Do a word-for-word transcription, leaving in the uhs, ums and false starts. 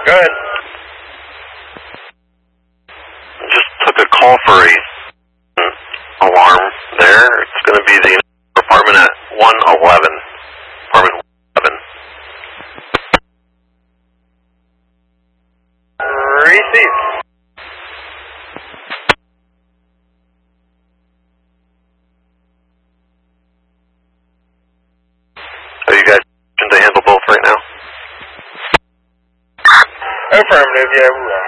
Go ahead. Just took a call for a alarm there. It's going to be the apartment at one eleven. Apartment one eleven. Receive. Are you guys to handle both right now? Affirmative, yeah, we're